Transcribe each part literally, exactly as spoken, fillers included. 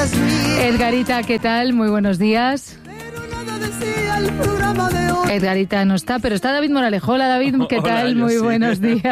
Edgarita, ¿qué tal? Muy buenos días. Edgarita no está, pero está David Moralejo. Hola, David, ¿qué Hola, tal? Muy sí. buenos días.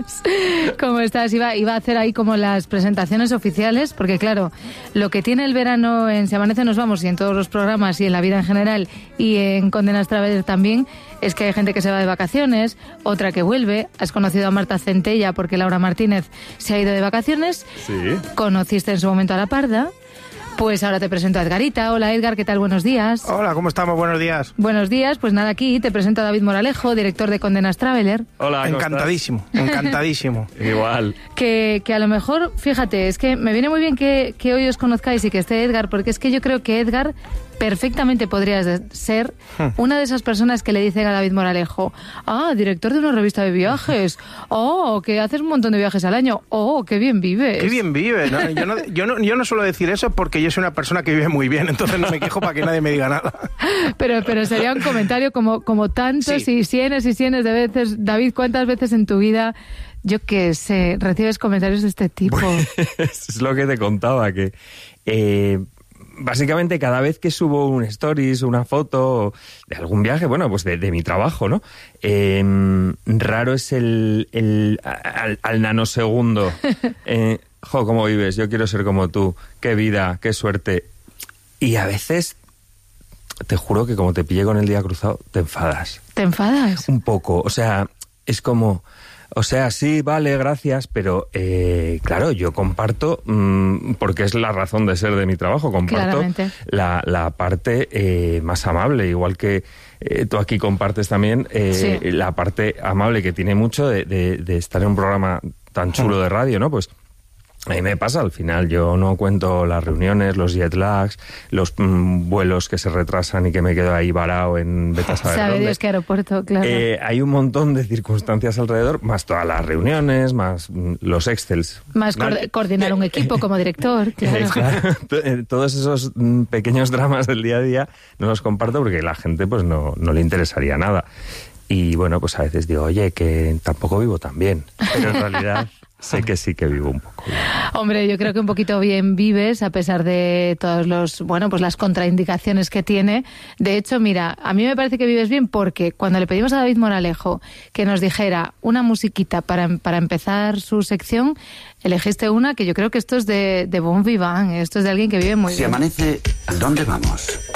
¿Cómo estás? Iba, iba a hacer ahí como las presentaciones oficiales, porque claro, lo que tiene el verano en Se Amanece Nos Vamos y en todos los programas y en la vida en general y en Condenas Traveler también, es que hay gente que se va de vacaciones, otra que vuelve. Has conocido a Marta Centella porque Laura Martínez se ha ido de vacaciones. Sí. Conociste en su momento a La Parda. Pues ahora te presento a Edgarita. Hola, Edgar, ¿qué tal? Buenos días. Hola, ¿cómo estamos? Buenos días. Buenos días, pues nada, aquí te presento a David Moralejo, director de Condenas Traveler. Hola, ¿cómo Encantadísimo, encantadísimo. estás? Igual. Que, que a lo mejor, fíjate, es que me viene muy bien que, que hoy os conozcáis y que esté Edgar, porque es que yo creo que Edgar perfectamente podrías de- ser una de esas personas que le dicen a David Moralejo: ah, director de una revista de viajes, oh, que haces un montón de viajes al año, oh, qué bien vives. Qué bien vive, ¿no? Yo, no, yo, no, yo no suelo decir eso porque yo soy una persona que vive muy bien, entonces no me quejo para que nadie me diga nada. Pero, pero sería un comentario como, como tantos Sí. y cientos y cientos de veces. David, ¿cuántas veces en tu vida, yo qué sé, recibes comentarios de este tipo? Es lo que te contaba, que eh, básicamente cada vez que subo un stories, una foto de algún viaje, bueno, pues de, de mi trabajo, ¿no? Eh, raro es el, el al, al nanosegundo. Eh, jo, ¿cómo vives? Yo quiero ser como tú. Qué vida, qué suerte. Y a veces, te juro que como te pillé con el día cruzado, te enfadas. ¿Te enfadas? Un poco, o sea, es como... O sea, sí, vale, gracias, pero eh, claro, yo comparto, mmm, porque es la razón de ser de mi trabajo, comparto Claramente. la, la parte eh, más amable, igual que eh, tú aquí compartes también eh, Sí. la parte amable que tiene mucho de, de, de estar en un programa tan chulo de radio, ¿no? Pues a mí me pasa, al final yo no cuento las reuniones, los jet lags, los mm, vuelos que se retrasan y que me quedo ahí varado en vete a saber Sabe dónde. Dios qué aeropuerto, claro. Eh, hay un montón de circunstancias alrededor, más todas las reuniones, más mm, los excels. Más ¿Vale? coor- coordinar un equipo como director, claro. Eh, claro, to- eh, todos esos mm, pequeños dramas del día a día no los comparto porque la gente pues no, no le interesaría nada. Y bueno, pues a veces digo, oye, que tampoco vivo tan bien. Pero en realidad sé que sí que vivo un poco bien. Hombre, yo creo que un poquito bien vives, a pesar de todos los, bueno, pues las contraindicaciones que tiene. De hecho, mira, a mí me parece que vives bien porque cuando le pedimos a David Moralejo que nos dijera una musiquita para, para empezar su sección, elegiste una que yo creo que esto es de, de Bon Vivant, esto es de alguien que vive muy Si bien. amanece, ¿dónde vamos?